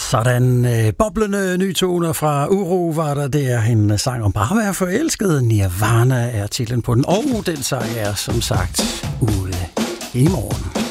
Sådan boblende nye toner fra Uro var der en sang om bare at være forelsket. Nirvana er titlen på den, og den sang er som sagt ude i morgen.